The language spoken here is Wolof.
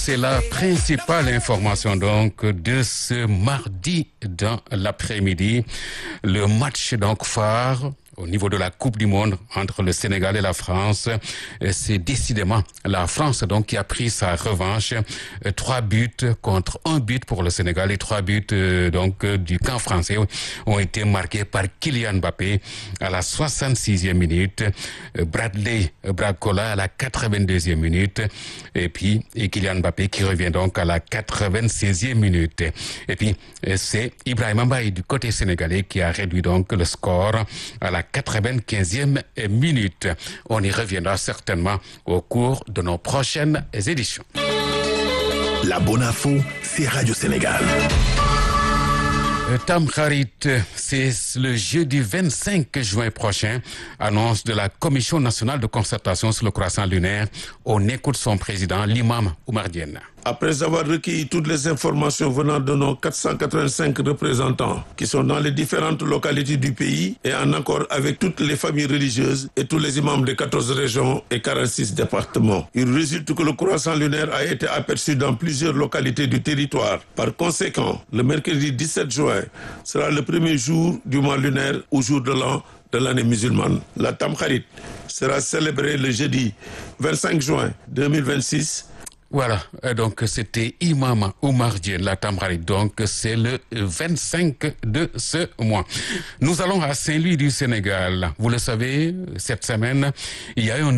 C'est la principale information donc de ce mardi dans l'après-midi. Le match donc phare au niveau de la Coupe du Monde entre le Sénégal et la France. C'est décidément la France donc qui a pris sa revanche. 3 buts contre 1 but pour le Sénégal et 3 buts donc du camp français ont été marqués par Kylian Mbappé à la 66e minute, Bradley Barcola à la 82e minute et puis Kylian Mbappé qui revient donc à la 96e minute. Et puis c'est Ibrahima Mbaye du côté sénégalais qui a réduit donc le score à la 95e minute. On y reviendra certainement au cours de nos prochaines éditions. La bonne info, c'est Radio Sénégal. Tamkharit, c'est le jeudi 25 juin prochain, annonce de la Commission nationale de concertation sur le croissant lunaire. On écoute son président, l'imam Oumar Diène. Après avoir recueilli toutes les informations venant de nos 485 représentants qui sont dans les différentes localités du pays et en accord avec toutes les familles religieuses et tous les imams des 14 régions et 46 départements, il résulte que le croissant lunaire a été aperçu dans plusieurs localités du territoire. Par conséquent, le mercredi 17 juin sera le premier jour du mois lunaire au jour de l'an de l'année musulmane. La Tamkharit sera célébrée le jeudi 25 juin 2026. Voilà, donc c'était Imam Oumar Diène, la Tamkharit, donc c'est le 25 de ce mois. Nous allons à Saint-Louis du Sénégal. Vous le savez, cette semaine, il y a eu un